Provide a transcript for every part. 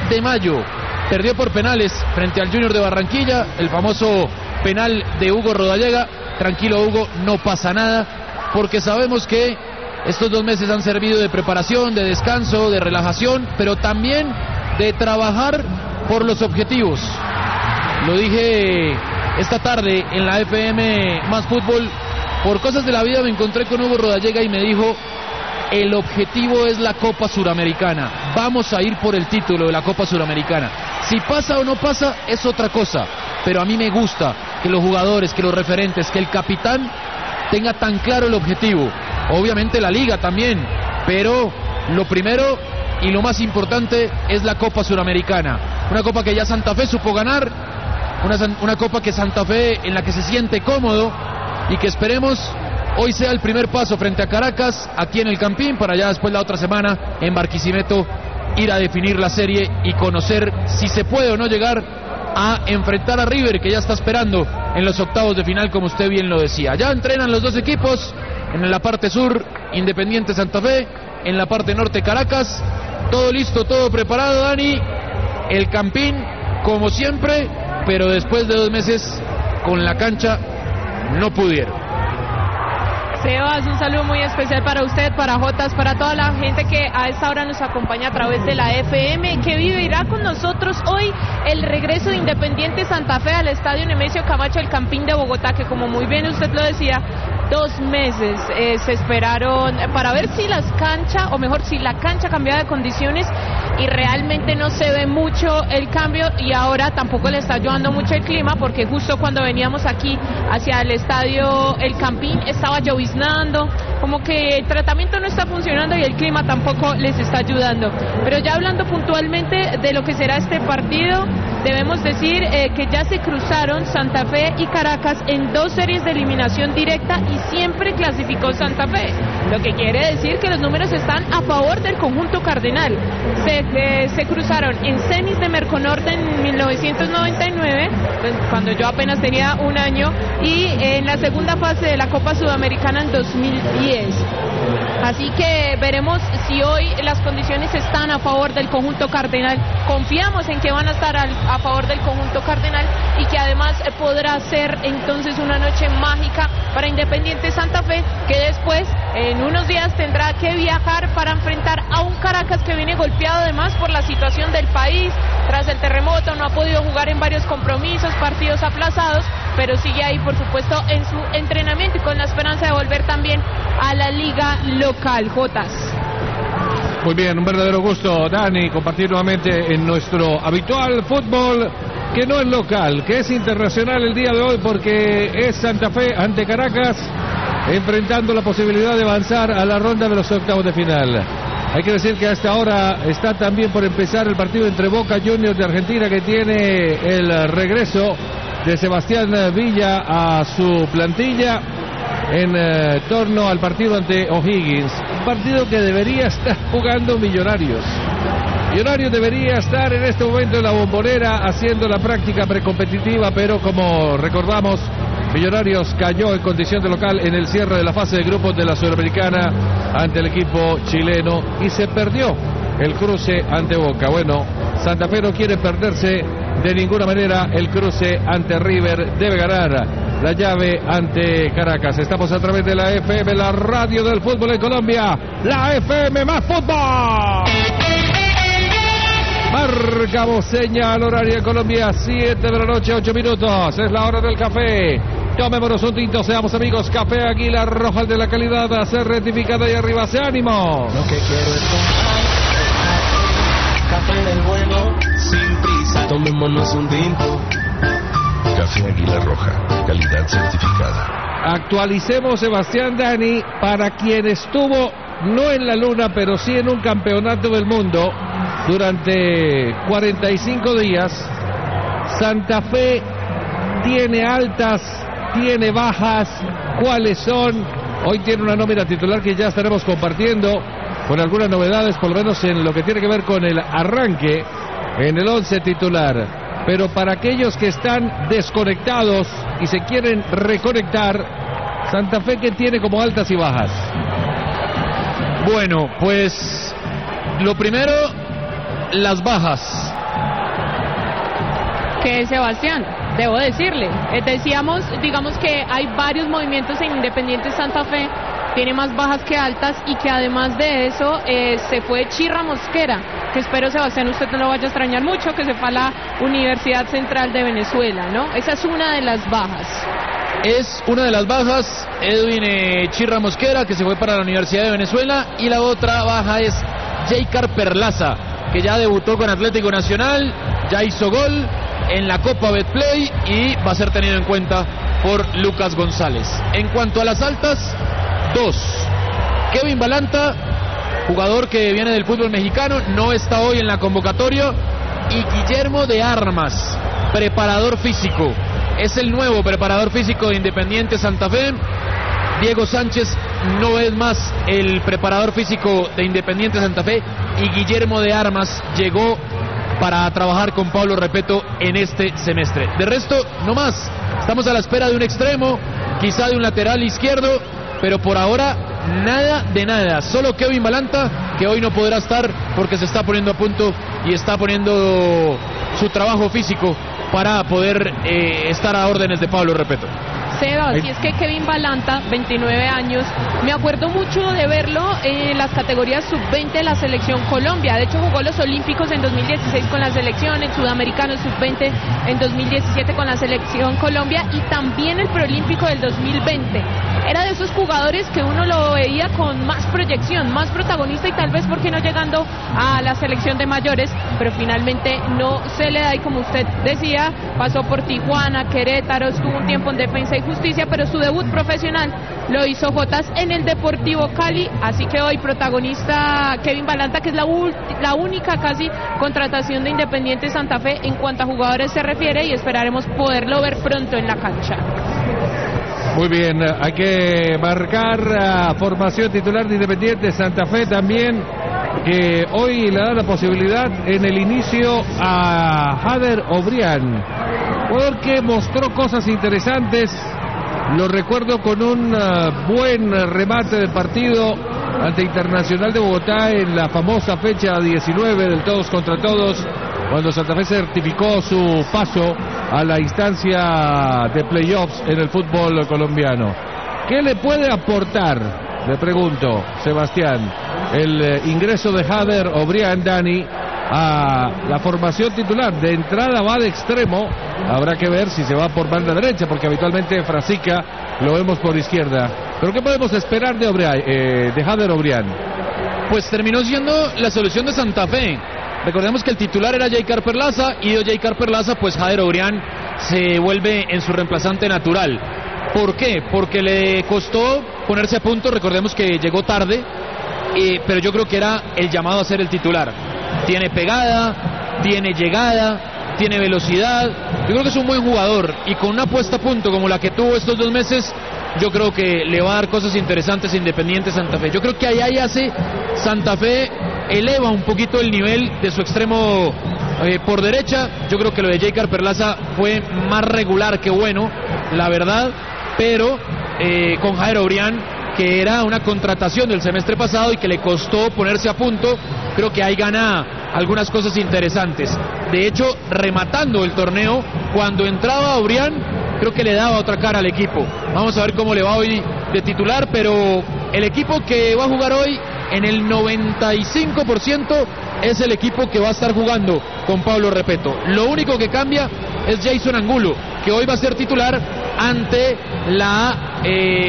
de mayo. Perdió por penales frente al Junior de Barranquilla, el famoso penal de Hugo Rodallega. Tranquilo, Hugo, no pasa nada, porque sabemos que estos 2 meses han servido de preparación, de descanso, de relajación, pero también de trabajar por los objetivos. Lo dije esta tarde en la FM Más Fútbol. Por cosas de la vida me encontré con Hugo Rodallega y me dijo: el objetivo es la Copa Suramericana. Vamos a ir por el título de la Copa Suramericana. Si pasa o no pasa es otra cosa, pero a mí me gusta que los jugadores, que los referentes, que el capitán tenga tan claro el objetivo. Obviamente la liga también, pero lo primero y lo más importante es la Copa Suramericana. Una copa que ya Santa Fe supo ganar, una copa que Santa Fe en la que se siente cómodo y que esperemos hoy sea el primer paso frente a Caracas, aquí en el Campín, para ya después la otra semana en Barquisimeto ir a definir la serie y conocer si se puede o no llegar a enfrentar a River, que ya está esperando en los octavos de final, como usted bien lo decía. Ya entrenan los dos equipos, en la parte sur Independiente Santa Fe, en la parte norte Caracas. Todo listo, todo preparado, Dani. El Campín, como siempre, pero después de 2 meses con la cancha no pudieron. Sebas, un saludo muy especial para usted, para Jotas, para toda la gente que a esta hora nos acompaña a través de la FM, que vivirá con nosotros hoy el regreso de Independiente Santa Fe al Estadio Nemesio Camacho, el Campín de Bogotá, que como muy bien usted lo decía, 2 meses se esperaron para ver si si la cancha cambiaba de condiciones, y realmente no se ve mucho el cambio, y ahora tampoco le está ayudando mucho el clima, porque justo cuando veníamos aquí hacia el estadio El Campín estaba lloviznando, como que el tratamiento no está funcionando y el clima tampoco les está ayudando. Pero ya hablando puntualmente de lo que será este partido, debemos decir que ya se cruzaron Santa Fe y Caracas en 2 series de eliminación directa y siempre clasificó Santa Fe, lo que quiere decir que los números están a favor del conjunto cardenal. Se cruzaron en semis de Merconorte en 1999, cuando yo apenas tenía 1 año, y en la segunda fase de la Copa Sudamericana en 2010. Así que veremos si hoy las condiciones están a favor del conjunto cardenal. Confiamos en que van a estar a favor del conjunto cardenal, y que además podrá ser entonces una noche mágica para Independiente Santa Fe, que después en unos días tendrá que viajar para enfrentar a un Caracas que viene golpeado además por la situación del país. Tras el terremoto no ha podido jugar en varios compromisos, partidos aplazados, pero sigue ahí por supuesto en su entrenamiento y con la esperanza de volver también a la liga local. Jotas. Muy bien, un verdadero gusto, Dani, compartir nuevamente en nuestro habitual fútbol, que no es local, que es internacional el día de hoy, porque es Santa Fe ante Caracas, enfrentando la posibilidad de avanzar a la ronda de los octavos de final. Hay que decir que hasta ahora está también por empezar el partido entre Boca Juniors de Argentina, que tiene el regreso de Sebastián Villa a su plantilla en torno al partido ante O'Higgins. Un partido que debería estar jugando Millonarios. Millonarios debería estar en este momento en la Bombonera haciendo la práctica precompetitiva, pero como recordamos, Millonarios cayó en condición de local en el cierre de la fase de grupos de la Sudamericana ante el equipo chileno y se perdió el cruce ante Boca. Bueno, Santa Fe no quiere perderse de ninguna manera el cruce ante River, debe ganar la llave ante Caracas. Estamos a través de la FM, la radio del fútbol en Colombia, la FM Más Fútbol. Marcamos señal horaria en Colombia, 7 de la noche, 8 minutos. Es la hora del café. Tomémonos un tinto, seamos amigos. Café Águila Roja, de la calidad a ser rectificada, y arriba hace ánimo. Lo que quiero es café del bueno, sin prisa. Tomémonos un tinto. Café Águila Roja, calidad certificada. Actualicemos, Sebastián, Dani, para quien estuvo no en la luna, pero sí en un campeonato del mundo durante 45 días. Santa Fe tiene altas, tiene bajas. ¿Cuáles son? Hoy tiene una nómina titular que ya estaremos compartiendo con algunas novedades, por lo menos en lo que tiene que ver con el arranque en el 11 titular. Pero para aquellos que están desconectados y se quieren reconectar, Santa Fe, ¿qué tiene como altas y bajas? Bueno, pues lo primero, las bajas. Que es Sebastián, debo decirle. Decíamos, digamos que hay varios movimientos en Independiente Santa Fe, tiene más bajas que altas y que además de eso se fue Chirra Mosquera, que espero, Sebastián, usted no lo vaya a extrañar mucho, que se fue a la Universidad Central de Venezuela, ¿no? Esa es una de las bajas. Es una de las bajas, Edwin Chirra Mosquera, que se fue para la Universidad de Venezuela, y la otra baja es Jaycar Perlaza, que ya debutó con Atlético Nacional, ya hizo gol en la Copa Betplay y va a ser tenido en cuenta por Lucas González. En cuanto a las altas, 2. Kevin Balanta, jugador que viene del fútbol mexicano, no está hoy en la convocatoria, y Guillermo de Armas, preparador físico. Es el nuevo preparador físico de Independiente Santa Fe. Diego Sánchez no es más el preparador físico de Independiente Santa Fe, y Guillermo de Armas llegó para trabajar con Pablo Repeto en este semestre. De resto, no más. Estamos a la espera de un extremo, quizá de un lateral izquierdo, pero por ahora nada de nada. Solo Kevin Balanta, que hoy no podrá estar porque se está poniendo a punto y está poniendo su trabajo físico para poder estar a órdenes de Pablo Repeto. Sebas, y es que Kevin Balanta, 29 años, me acuerdo mucho de verlo en las categorías sub-20 de la Selección Colombia. De hecho, jugó los Olímpicos en 2016 con la selección, el Sudamericano sub-20 en 2017 con la Selección Colombia, y también el Preolímpico del 2020. Era de esos jugadores que uno lo veía con más proyección, más protagonista, y tal vez porque no llegando a la selección de mayores, pero finalmente no se le da, y como usted decía, pasó por Tijuana, Querétaro, estuvo un tiempo en Defensa y Justicia, pero su debut profesional lo hizo Jotas en el Deportivo Cali, así que hoy protagonista Kevin Balanta, que es la única casi contratación de Independiente Santa Fe en cuanto a jugadores se refiere, y esperaremos poderlo ver pronto en la cancha. Muy bien, hay que marcar formación titular de Independiente Santa Fe también, que hoy le da la posibilidad en el inicio a Jader Obrián, jugador que mostró cosas interesantes. Lo recuerdo con un buen remate de partido ante Internacional de Bogotá en la famosa fecha 19 del todos contra todos, cuando Santa Fe certificó su paso a la instancia de playoffs en el fútbol colombiano. ¿Qué le puede aportar, le pregunto, Sebastián, el ingreso de Jader Obrián, Dani, a la formación titular? De entrada va de extremo, habrá que ver si se va por banda derecha, porque habitualmente Frasica lo vemos por izquierda. ¿Pero qué podemos esperar de Jader Obrián? Pues terminó siendo la solución de Santa Fe. Recordemos que el titular era Jaycar Perlaza, y de Jaycar Perlaza, pues Jader Obrián se vuelve en su reemplazante natural. ¿Por qué? Porque le costó ponerse a punto. Recordemos que llegó tarde, pero yo creo que era el llamado a ser el titular. Tiene pegada, tiene llegada, tiene velocidad. Yo creo que es un buen jugador, y con una puesta a punto como la que tuvo estos 2 meses, yo creo que le va a dar cosas interesantes a Independiente Santa Fe. Yo creo que ahí hace Santa Fe, eleva un poquito el nivel de su extremo por derecha. Yo creo que lo de Jaycar Perlaza fue más regular que bueno, la verdad, pero con Jader Obrián, que era una contratación del semestre pasado y que le costó ponerse a punto, creo que ahí gana algunas cosas interesantes. De hecho, rematando el torneo, cuando entraba Obrián, creo que le daba otra cara al equipo. Vamos a ver cómo le va hoy de titular, pero el equipo que va a jugar hoy, en el 95% es el equipo que va a estar jugando con Pablo Repeto. Lo único que cambia es Jason Angulo, que hoy va a ser titular ante la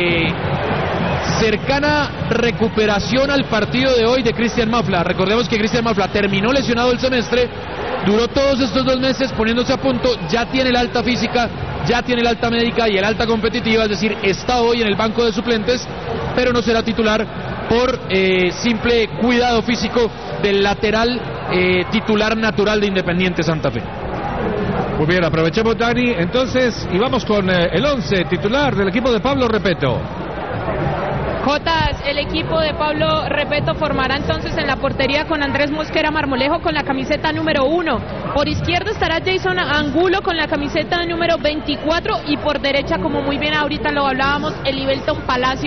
cercana recuperación al partido de hoy de Cristian Mafla. Recordemos que Cristian Mafla terminó lesionado el semestre, duró todos estos 2 meses poniéndose a punto, ya tiene la alta física, ya tiene la alta médica y el alta competitiva, es decir, está hoy en el banco de suplentes, pero no será titular por simple cuidado físico del lateral titular natural de Independiente Santa Fe. Muy bien, aprovechemos, Dani, entonces, y vamos con el 11 titular del equipo de Pablo Repeto. Jotas, el equipo de Pablo Repeto formará entonces en la portería con Andrés Mosquera Marmolejo con la camiseta número 1. Por izquierda estará Jason Angulo con la camiseta número 24, y por derecha, como muy bien ahorita lo hablábamos, Elivelton Palacios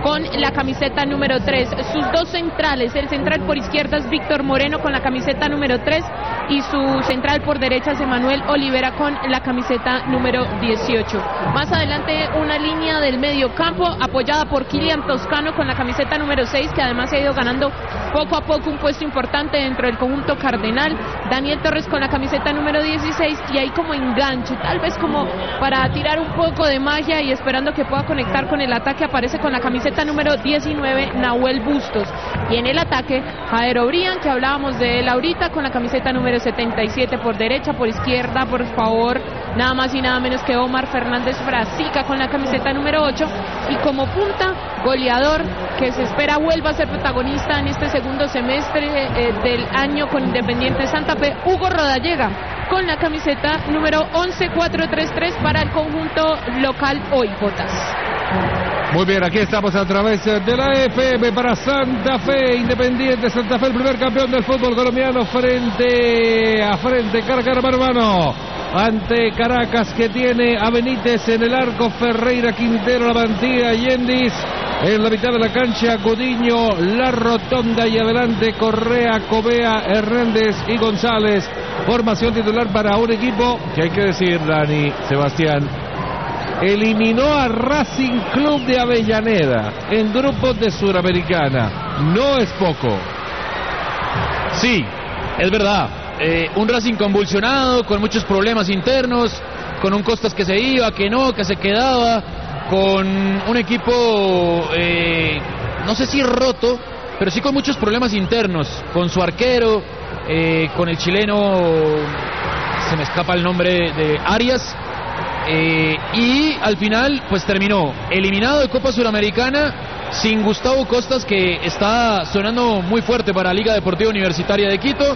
con la camiseta número 3. Sus dos centrales, el central por izquierda es Víctor Moreno con la camiseta número 3 y su central por derecha es Emanuel Olivera con la camiseta número 18. Más adelante una línea del medio campo apoyada por Kilian Toscano con la camiseta número 6, que además se ha ido ganando poco a poco un puesto importante dentro del conjunto cardenal. Daniel Torres con la camiseta número 16 y ahí como enganche, tal vez como para tirar un poco de magia y esperando que pueda conectar con el ataque, aparece con la camiseta número 19 Nahuel Bustos. Y en el ataque Jairo Brian, que hablábamos de él ahorita, con la camiseta número 77 por derecha, por izquierda, por favor, nada más y nada menos que Omar Fernández Frasica con la camiseta número 8, y como punta, goleador que se espera vuelva a ser protagonista en este segundo semestre del año con Independiente Santa Fe, Hugo Rodallega con la camiseta número 11-4-3-3 para el conjunto local hoy, Jotas. Muy bien, aquí estamos a través de la FM para Santa Fe, Independiente Santa Fe, el primer campeón del fútbol colombiano frente a frente, cara a cara, mano a mano, ante Caracas, que tiene a Benítez en el arco, Ferreira, Quintero, La Mantilla, Yendis en la mitad de la cancha, Gudiño, La Rotonda y adelante Correa, Covea, Hernández y González. Formación titular para un equipo que hay que decir, Dani, Sebastián, eliminó a Racing Club de Avellaneda en grupos de Suramericana. No es poco. Sí, es verdad. Un Racing convulsionado, con muchos problemas internos, con un Costas que se iba, que no, que se quedaba, con un equipo, no sé si roto, pero sí con muchos problemas internos, con su arquero, con el chileno, se me escapa el nombre, de Arias, y al final pues terminó eliminado de Copa Suramericana sin Gustavo Costas, que está sonando muy fuerte para Liga Deportiva Universitaria de Quito,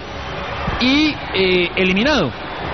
y eliminado.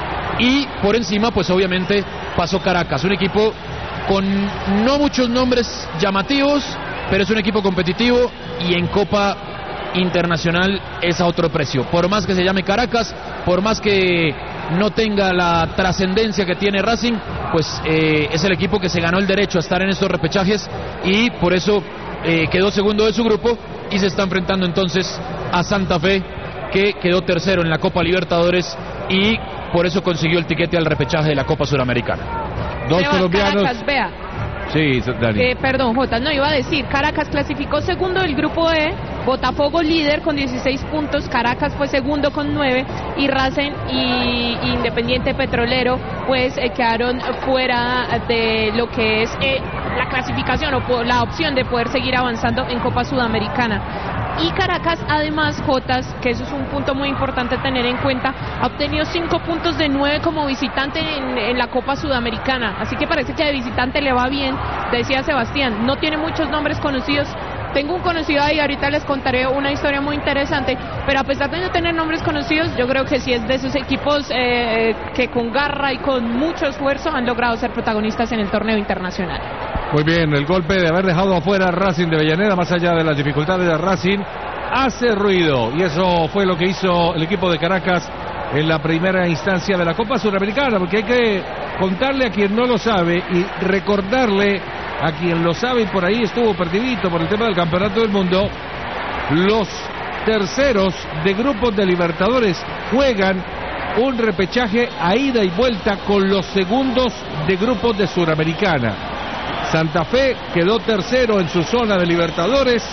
Y por encima pues obviamente pasó Caracas, un equipo con no muchos nombres llamativos, pero es un equipo competitivo y en Copa Internacional es a otro precio. Por más que se llame Caracas, por más que no tenga la trascendencia que tiene Racing, pues es el equipo que se ganó el derecho a estar en estos repechajes y por eso quedó segundo de su grupo y se está enfrentando entonces a Santa Fe, que quedó tercero en la Copa Libertadores y por eso consiguió el tiquete al repechaje de la Copa Suramericana. Dos colombianos. Caracas, vea. Sí, Dani. Perdón, Jota, no iba a decir, Caracas clasificó segundo del grupo E, Botafogo líder con 16 puntos, Caracas fue segundo con 9 y Racing y Independiente Petrolero pues quedaron fuera de lo que es la clasificación o la opción de poder seguir avanzando en Copa Sudamericana. Y Caracas, además, Jotas, que eso es un punto muy importante tener en cuenta, ha obtenido 5 puntos de 9 como visitante en la Copa Sudamericana. Así que parece que de visitante le va bien, decía Sebastián. No tiene muchos nombres conocidos. Tengo un conocido ahí, ahorita les contaré una historia muy interesante, pero a pesar de no tener nombres conocidos, yo creo que sí es de esos equipos que con garra y con mucho esfuerzo han logrado ser protagonistas en el torneo internacional. Muy bien, el golpe de haber dejado afuera a Racing de Avellaneda, más allá de las dificultades de Racing, hace ruido, y eso fue lo que hizo el equipo de Caracas en la primera instancia de la Copa Suramericana, porque hay que contarle a quien no lo sabe y recordarle a quien lo sabe y por ahí estuvo perdidito por el tema del Campeonato del Mundo. Los terceros de grupos de Libertadores juegan un repechaje a ida y vuelta con los segundos de grupos de Suramericana. Santa Fe quedó tercero en su zona de Libertadores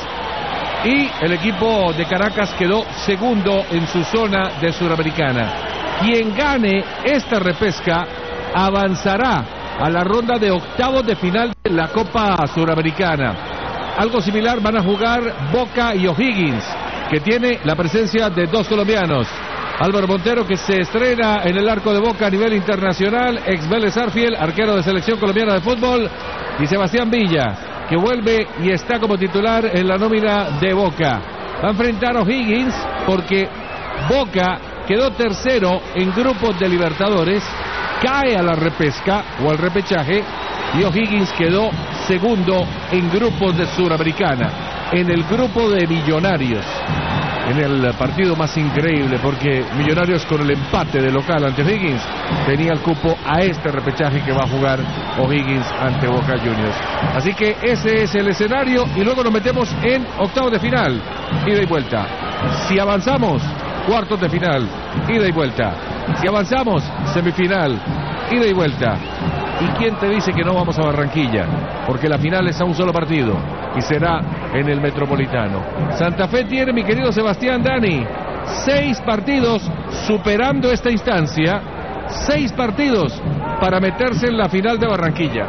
y el equipo de Caracas quedó segundo en su zona de Suramericana. Quien gane esta repesca avanzará a la ronda de octavos de final de la Copa Suramericana. Algo similar van a jugar Boca y O'Higgins, que tiene la presencia de dos colombianos. Álvaro Montero, que se estrena en el arco de Boca a nivel internacional, ex Vélez Arfiel, arquero de selección colombiana de fútbol, y Sebastián Villa, que vuelve y está como titular en la nómina de Boca. Va a enfrentar a O'Higgins porque Boca quedó tercero en grupos de Libertadores, cae a la repesca o al repechaje, y O'Higgins quedó segundo en grupos de Suramericana. en el grupo de Millonarios. En el partido más increíble, porque Millonarios con el empate de local ante Higgins tenía el cupo a este repechaje que va a jugar O'Higgins ante Boca Juniors. Así que ese es el escenario y luego nos metemos en octavos de final, ida y vuelta. Si avanzamos, cuartos de final, ida y vuelta. Si avanzamos, semifinal, ida y vuelta. ¿Y quién te dice que no vamos a Barranquilla? Porque la final es a un solo partido y será en el Metropolitano. Santa Fe tiene, mi querido Sebastián, Dani, 6 partidos superando esta instancia, 6 partidos para meterse en la final de Barranquilla.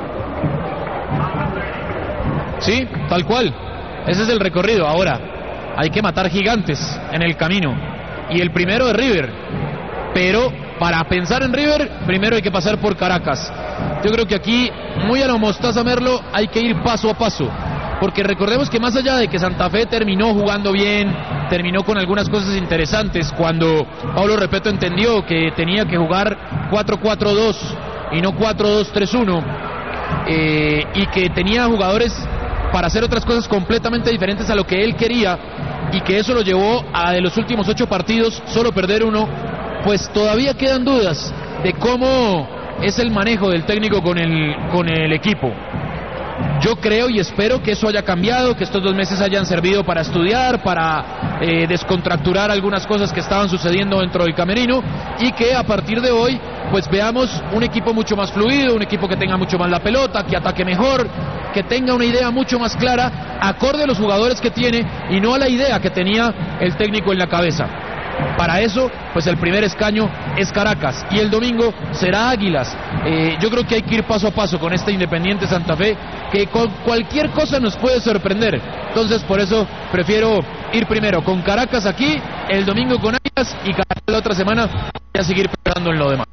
Sí, tal cual. Ese es el recorrido. Ahora, hay que matar gigantes en el camino. Y el primero es River. Pero para pensar en River, primero hay que pasar por Caracas. Yo creo que aquí, muy a lo Mostaza Merlo, hay que ir paso a paso. Porque recordemos que más allá de que Santa Fe terminó jugando bien, terminó con algunas cosas interesantes, cuando Pablo Repeto entendió que tenía que jugar 4-4-2 y no 4-2-3-1, y que tenía jugadores para hacer otras cosas completamente diferentes a lo que él quería, y que eso lo llevó a de los últimos 8 partidos solo perder 1, pues todavía quedan dudas de cómo es el manejo del técnico con el equipo. Yo creo y espero que eso haya cambiado, que estos 2 meses hayan servido para estudiar, para descontracturar algunas cosas que estaban sucediendo dentro del camerino, y que a partir de hoy pues veamos un equipo mucho más fluido, un equipo que tenga mucho más la pelota, que ataque mejor, que tenga una idea mucho más clara, acorde a los jugadores que tiene y no a la idea que tenía el técnico en la cabeza. Para eso, pues el primer escaño es Caracas y el domingo será Águilas. Yo creo que hay que ir paso a paso con este Independiente Santa Fe, que con cualquier cosa nos puede sorprender. Entonces, por eso prefiero ir primero con Caracas aquí, el domingo con Águilas, y la otra semana ya seguir pensando en lo demás.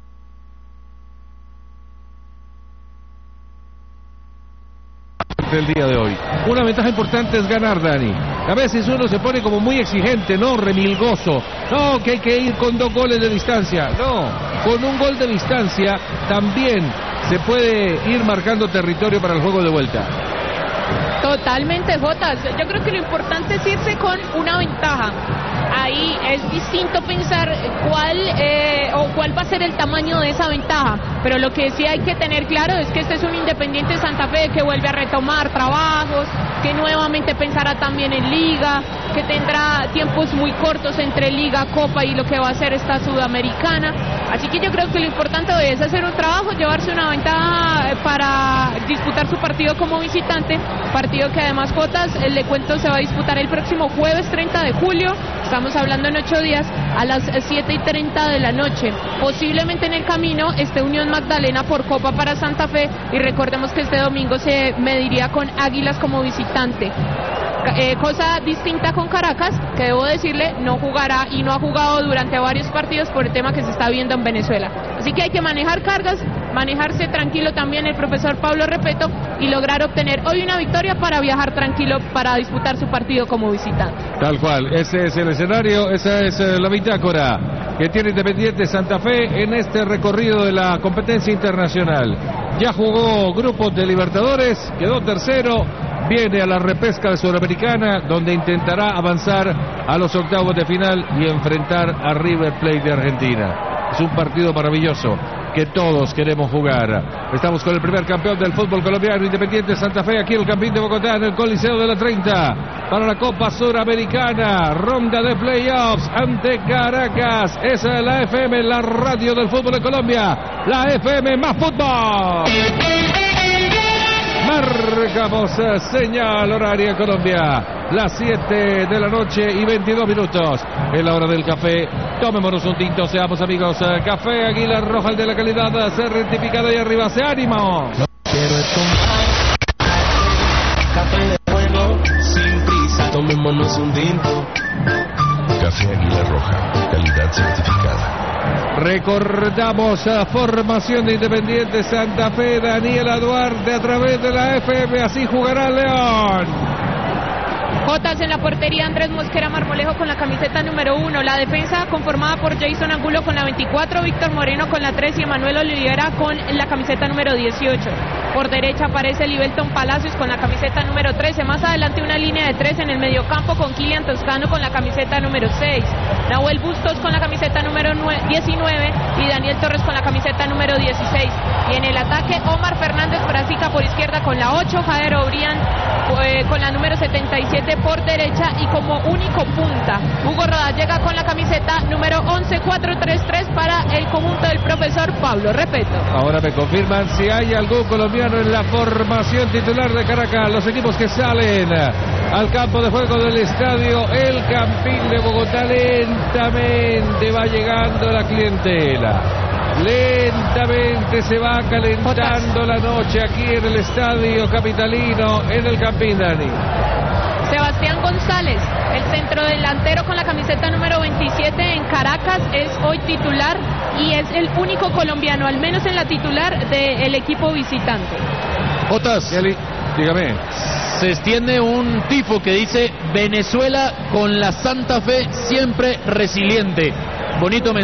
Del día de hoy. Una ventaja importante es ganar, Dani. A veces uno se pone como muy exigente, no remilgoso. No, que hay que ir con 2 goles de distancia. No, con 1 gol de distancia también se puede ir marcando territorio para el juego de vuelta. Totalmente, Jotas. Yo creo que lo importante es irse con una ventaja. Ahí es distinto pensar cuál va a ser el tamaño de esa ventaja, pero lo que sí hay que tener claro es que este es un Independiente Santa Fe que vuelve a retomar trabajos, que nuevamente pensará también en Liga, que tendrá tiempos muy cortos entre Liga, Copa y lo que va a ser esta Sudamericana. Así que yo creo que lo importante hoy es hacer un trabajo, llevarse una ventaja para disputar su partido como visitante, partido que además, Jotas, le cuento, se va a disputar el próximo jueves 30 de julio, estamos hablando en 8 días, a las 7:30 de la noche. Posiblemente en el camino esté Unión Magdalena por Copa para Santa Fe, y recordemos que este domingo se mediría con Águilas como visitante. Cosa distinta con Caracas, que debo decirle, no jugará y no ha jugado durante varios partidos por el tema que se está viendo en Venezuela. Así que hay que manejar cargas, manejarse tranquilo también el profesor Pablo Repeto, y lograr obtener hoy una victoria para viajar tranquilo para disputar su partido como visitante. Tal cual, ese es el escenario, esa es la bitácora que tiene Independiente Santa Fe en este recorrido de la competencia internacional. Ya jugó grupos de Libertadores, quedó tercero, viene a la repesca de Sudamericana, donde intentará avanzar a los octavos de final y enfrentar a River Plate de Argentina. Es un partido maravilloso que todos queremos jugar. Estamos con el primer campeón del fútbol colombiano, Independiente Santa Fe, aquí en el Campín de Bogotá, en el Coliseo de la 30, para la Copa Suramericana, ronda de playoffs ante Caracas. Esa es la FM, la radio del fútbol en Colombia, la FM más fútbol. Marcamos señal horaria en Colombia, las 7 de la noche y 22 minutos. Es la hora del café. Tomémonos un tinto, seamos amigos. Café Águila Roja, el de la calidad, certificado, y arriba se ánimo. No quiero tomar café de bueno, sin prisa. Tomémonos un tinto. Café Águila Roja, calidad certificada. Recordamos a formación de Independiente Santa Fe, Daniela Duarte a través de la FM, así jugará León. Jotas en la portería, Andrés Mosquera Marmolejo con la camiseta número 1. La defensa conformada por Jason Angulo con la 24, Víctor Moreno con la 3 y Emanuel Olivera con la camiseta número 18. Por derecha aparece Libelton Palacios con la camiseta número 13. Más adelante una línea de 3 en el mediocampo con Kilian Toscano con la camiseta número 6. Nahuel Bustos con la camiseta número 19 y Daniel Torres con la camiseta número 16. Y en el ataque Omar Fernández Brasica por izquierda con la 8, Jader Obrián con la número 77 por derecha y como único punta Hugo Rodallega con la camiseta número 11, 4-3-3 para el conjunto del profesor Pablo Repeto. Ahora me confirman si hay algún colombiano en la formación titular de Caracas. Los equipos que salen al campo de juego del estadio El Campín de Bogotá, lentamente va llegando la clientela. Lentamente se va calentando la noche aquí en el estadio capitalino, en el Campín, Dani. Sebastián González, el centro delantero con la camiseta número 27 en Caracas, es hoy titular y es el único colombiano, al menos en la titular del equipo visitante. Jotas, Dígame. se extiende un tifo que dice Venezuela con la Santa Fe siempre resiliente. Bonito mensaje.